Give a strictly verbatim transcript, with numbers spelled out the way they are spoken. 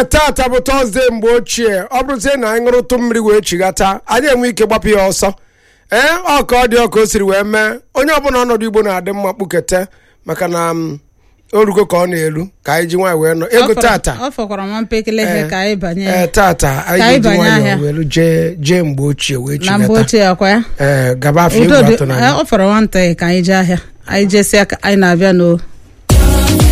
ee tata bụ Tọzdee mgbe ochie ọ bụrụzie na anyị ṅụrụtụ mmiri wee chighata anyị enwe ike gbapụ ya ọsọ ee ọ ka ọ dị ọka o siri wee mee onye ọbụla ọnọdụ Igbo na-adị mma kpukete maka na orugo ka ọ na-elu ka anyị ji nwayọ wee nọ ego tata ọ fọkwara nwa mpekele ihe ka anyị banye ee tata anyị ji nwayọ wee jee jee mgbe ochie wee chighata na mgbe ochie akwa ya ee gaba afọ egwu atụ na ọ fọrọ nwantị ka anyị jee ahịa anyị jesịa ka anyị na-abịa n'o